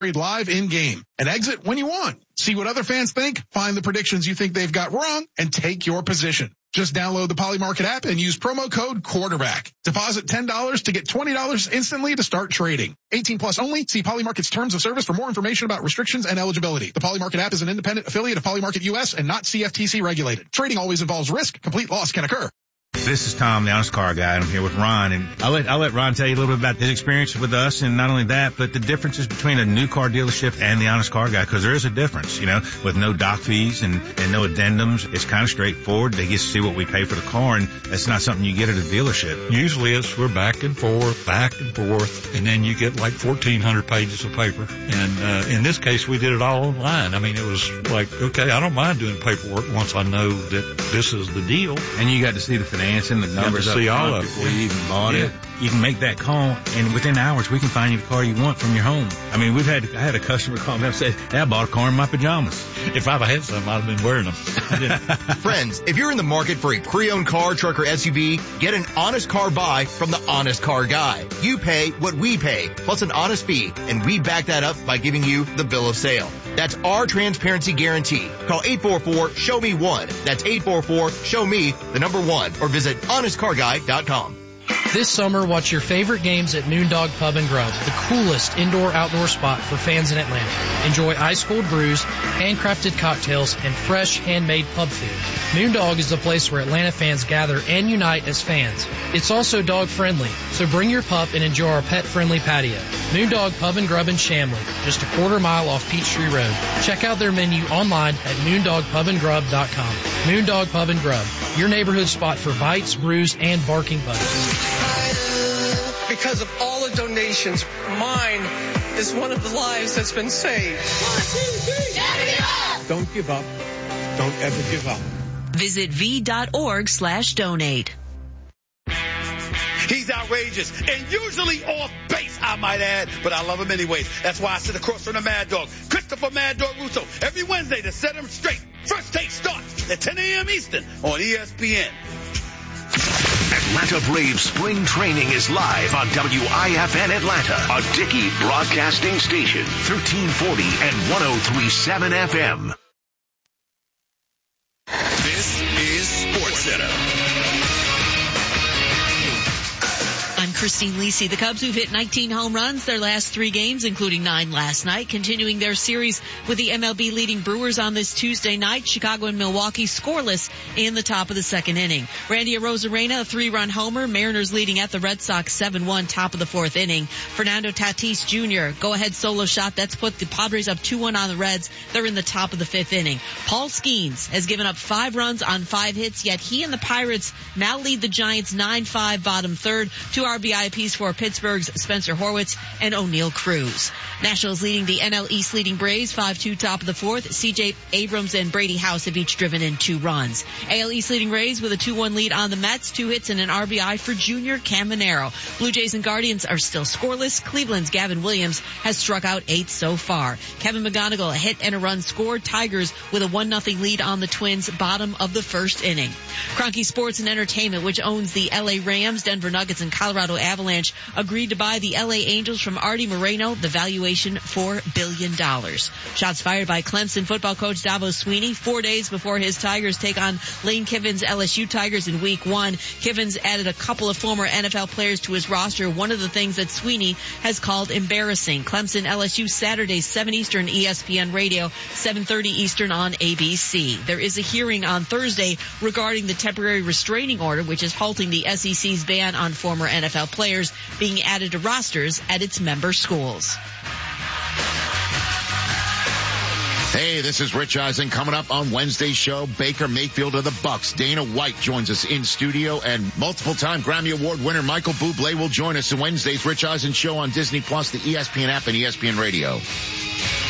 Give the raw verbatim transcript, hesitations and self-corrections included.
live in-game and exit when you want. See what other fans think, find the predictions you think they've got wrong, and take your position. Just download the Polymarket app and use promo code quarterback. Deposit ten dollars to get twenty dollars instantly to start trading. eighteen plus only. See Polymarket's terms of service for more information about restrictions and eligibility. The Polymarket app is an independent affiliate of Polymarket U S and not C F T C regulated. Trading always involves risk. Complete loss can occur. This is Tom, the Honest Car Guy. I'm here with Ron, and I'll let, I'll let Ron tell you a little bit about his experience with us, and not only that, but the differences between a new car dealership and the Honest Car Guy, because there is a difference, you know, with no doc fees and, and no addendums. It's kind of straightforward. They get to see what we pay for the car, and that's not something you get at a dealership. Usually it's we're back and forth, back and forth, and then you get like fourteen hundred pages of paper. And uh, in this case, we did it all online. I mean, it was like, okay, I don't mind doing paperwork once I know that this is the deal. And you got to see the financing, the numbers see up all of it before you even bought yeah. it. You can make that call, and within hours, we can find you the car you want from your home. I mean, we've had, I had a customer call me up and say, hey, I bought a car in my pajamas. If I'd had some, I'd have been wearing them. Friends, if you're in the market for a pre-owned car, truck, or S U V, get an honest car buy from the Honest Car Guy. You pay what we pay, plus an honest fee, and we back that up by giving you the bill of sale. That's our transparency guarantee. Call eight four four, show me one. That's eight four four, show me the number one, or visit honest car guy dot com. This summer, watch your favorite games at Moondog Pub and Grub, the coolest indoor-outdoor spot for fans in Atlanta. Enjoy ice-cold brews, handcrafted cocktails, and fresh, handmade pub food. Moondog is the place where Atlanta fans gather and unite as fans. It's also dog-friendly, so bring your pup and enjoy our pet-friendly patio. Moondog Pub and Grub in Chamblee, just a quarter mile off Peachtree Road. Check out their menu online at moondog pub and grub dot com. Moondog Pub and Grub, your neighborhood spot for bites, brews, and barking buddies. Because of all the donations, mine is one of the lives that's been saved. One, two, three. Never give up. Don't give up. Don't ever give up. Visit v.org slash donate. He's outrageous and usually off base, I might add, but I love him anyways. That's why I sit across from the Mad Dog, Christopher Mad Dog Russo, every Wednesday to set him straight. First Take starts at ten a.m. Eastern on E S P N. Atlanta Braves spring training is live on W I F N Atlanta, a Dickey broadcasting station, thirteen forty and one oh three point seven F M. This is SportsCenter. I'm Christine Lisi. The Cubs, who've hit nineteen home runs their last three games, including nine last night, continuing their series with the M L B leading Brewers on this Tuesday night. Chicago and Milwaukee scoreless in the top of the second inning. Randy Arozarena, a three-run homer. Mariners leading at the Red Sox seven one, top of the fourth inning. Fernando Tatis Junior, go-ahead solo shot. That's put the Padres up two one on the Reds. They're in the top of the fifth inning. Paul Skeens has given up five runs on five hits, yet he and the Pirates now lead the Giants nine five, bottom third. Two R B I apiece for Pittsburgh's Spencer Horwitz and O'Neal Cruz. Nationals leading the N L East leading Braves five two, top of the fourth. C J Abrams and Brady House have each driven in two runs. A L East leading Rays with a two one lead on the Mets, two hits and an R B I for Junior Caminero. Blue Jays and Guardians are still scoreless. Cleveland's Gavin Williams has struck out eight so far. Kevin McGonigal, a hit and a run scored. Tigers with a one nothing lead on the Twins, bottom of the first inning. Kroenke Sports and Entertainment, which owns the L A Rams, Denver Nuggets, and Colorado Avalanche, agreed to buy the L A Angels from Artie Moreno, the valuation four billion dollars. Shots fired by Clemson football coach Dabo Sweeney four days before his Tigers take on Lane Kiffin's L S U Tigers in week one. Kiffin's added a couple of former N F L players to his roster, one of the things that Sweeney has called embarrassing. Clemson L S U Saturday, seven Eastern, E S P N Radio, seven thirty Eastern on A B C. There is a hearing on Thursday regarding the temporary restraining order, which is halting the S E C's ban on former N F L players being added to rosters at its member schools. Hey, this is Rich Eisen. Coming up on Wednesday's show, Baker Mayfield of the Bucks. Dana White joins us in studio, and multiple-time Grammy Award winner Michael Bublé will join us in Wednesday's Rich Eisen show on Disney Plus, the E S P N app, and E S P N Radio.